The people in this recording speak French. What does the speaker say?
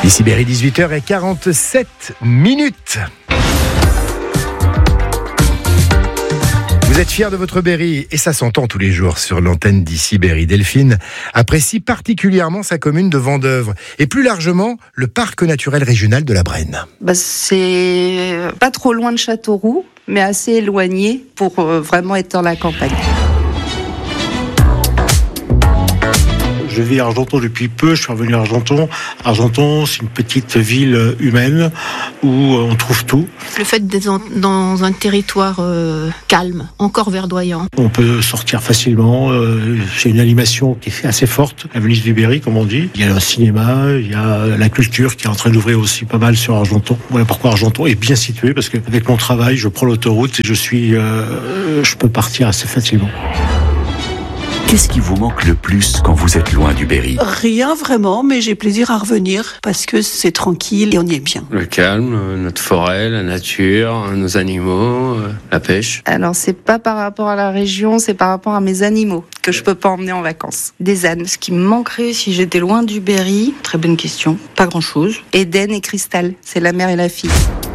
Ici Berry, 18h47. Vous êtes fiers de votre Berry et ça s'entend tous les jours sur l'antenne d'Ici Berry. Delphine apprécie particulièrement sa commune de Vendeuvre et plus largement le parc naturel régional de la Brenne. C'est pas trop loin de Châteauroux, mais assez éloigné pour vraiment être dans la campagne. Je vis à Argenton depuis peu, je suis revenu à Argenton. Argenton, c'est une petite ville humaine où on trouve tout. Le fait d'être dans un territoire calme, encore verdoyant. On peut sortir facilement, j'ai une animation qui est assez forte, la Venise du Berry, comme on dit. Il y a un cinéma, il y a la culture qui est en train d'ouvrir aussi pas mal sur Argenton. Voilà pourquoi Argenton est bien situé, parce qu'avec mon travail, je prends l'autoroute et je peux partir assez facilement. Qu'est-ce qui vous manque le plus quand vous êtes loin du Berry ? Rien vraiment, mais j'ai plaisir à revenir parce que c'est tranquille et on y est bien. Le calme, notre forêt, la nature, nos animaux, la pêche. Alors c'est pas par rapport à la région, c'est par rapport à mes animaux que je peux pas emmener en vacances. Des ânes. Ce qui me manquerait si j'étais loin du Berry, très bonne question, pas grand chose. Eden et Cristal, c'est la mère et la fille.